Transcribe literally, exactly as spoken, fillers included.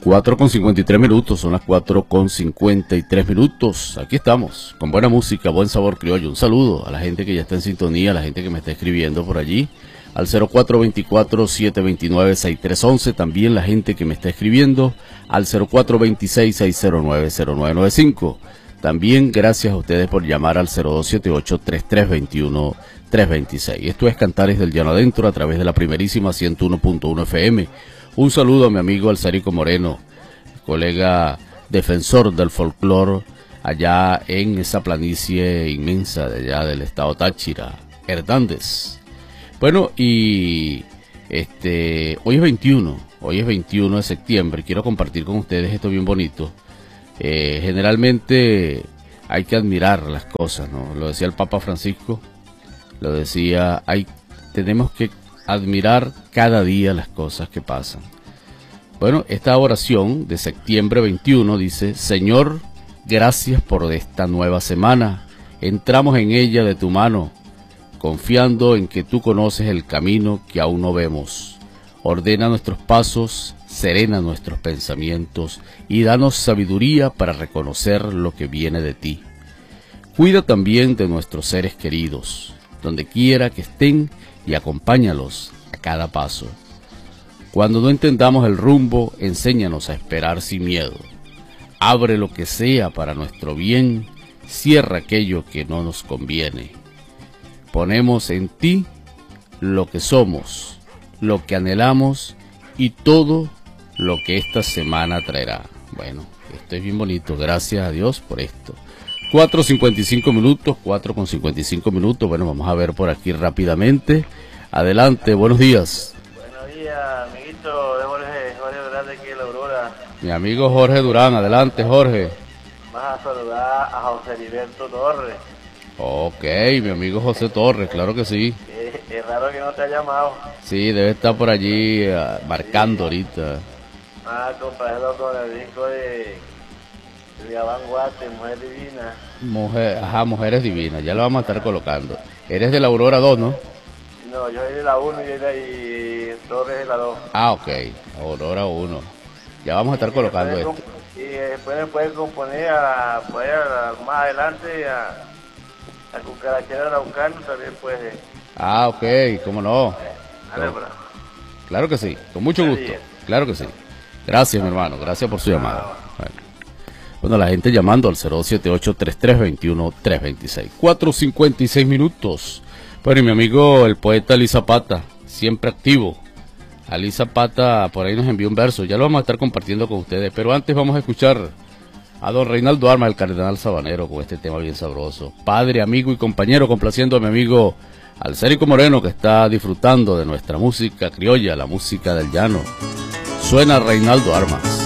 cuatro con cincuenta y tres minutos, son las cuatro con cincuenta y tres minutos. Aquí estamos, con buena música, buen sabor criollo. Un saludo a la gente que ya está en sintonía, a la gente que me está escribiendo por allí, al cero cuatro dos cuatro, siete dos nueve, seis tres uno uno. También la gente que me está escribiendo al cero cuatro dos seis, seis cero nueve, cero nueve nueve cinco. También gracias a ustedes por llamar al cero dos siete ocho, tres tres dos uno, tres dos seis. Esto es Cantares del Llano Adentro a través de la primerísima ciento uno punto uno F M. Un saludo a mi amigo Alzarico Moreno, colega defensor del folclore allá en esa planicie inmensa de allá del estado Táchira, Hernández. Bueno, y este hoy es veintiuno, hoy es veintiuno de septiembre. Quiero compartir con ustedes esto bien bonito. Eh, generalmente hay que admirar las cosas, ¿no? Lo decía el Papa Francisco, lo decía, hay, tenemos que admirar cada día las cosas que pasan. Bueno, esta oración de septiembre veintiuno dice: Señor, gracias por esta nueva semana. Entramos en ella de tu mano, confiando en que tú conoces el camino que aún no vemos. Ordena nuestros pasos, serena nuestros pensamientos y danos sabiduría para reconocer lo que viene de ti. Cuida también de nuestros seres queridos, donde quiera que estén, y acompáñalos a cada paso. Cuando no entendamos el rumbo, enséñanos a esperar sin miedo. Abre lo que sea para nuestro bien, cierra aquello que no nos conviene. Ponemos en ti lo que somos, lo que anhelamos y todo lo que esta semana traerá. Bueno, esto es bien bonito, gracias a Dios por esto. cuatro cincuenta y cinco minutos, cuatro con cincuenta y cinco minutos. Bueno, vamos a ver por aquí rápidamente. Adelante, buenos días. Buenos días, amiguito de Jorge, Jorge Durán de aquí de La Aurora. Mi amigo Jorge Durán, adelante Jorge. Vas a saludar a José Heriberto Torres. Ok, mi amigo José Torres, claro que sí. Es, es raro que no te haya llamado. Sí, debe estar por allí uh, marcando sí. ahorita. Ah, compararlo con el disco de... de Gabán Guate, Mujer Divina. Mujer, ajá, Mujeres Divinas, ya lo vamos a estar colocando. Eres de la Aurora dos, ¿no? No, yo soy de la uno y, de la, y Torres de la dos. Ah, ok, Aurora uno. Ya vamos a estar y colocando esto. Y después me pueden componer a, pues, a, más adelante a, a Cucarachera Araucano también puede. Ah, ok, cómo no. Dale, claro, claro que sí, con mucho gusto, claro que sí. Gracias, mi hermano, gracias por su llamada. Bueno. Bueno, la gente llamando al cero siete ocho, tres tres dos uno, tres dos seis. cuatro cincuenta y seis minutos. Bueno, y mi amigo el poeta Ali Zapata, siempre activo. Ali Zapata por ahí nos envió un verso, ya lo vamos a estar compartiendo con ustedes. Pero antes vamos a escuchar a don Reinaldo Armas, el cardenal sabanero, con este tema bien sabroso. Padre, amigo y compañero, complaciendo a mi amigo Alzarico Moreno, que está disfrutando de nuestra música criolla, la música del llano. Suena Reinaldo Armas.